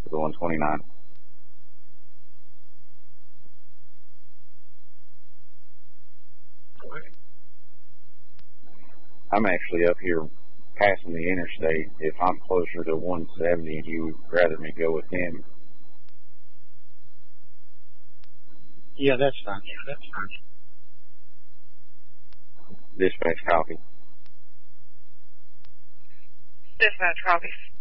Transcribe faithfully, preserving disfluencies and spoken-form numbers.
for the one twenty-nine. I'm actually up here passing the interstate. If I'm closer to one seventy, you would rather me go with him. Yeah, that's fine. Yeah, that's fine. Dispatch copy. Dispatch copy.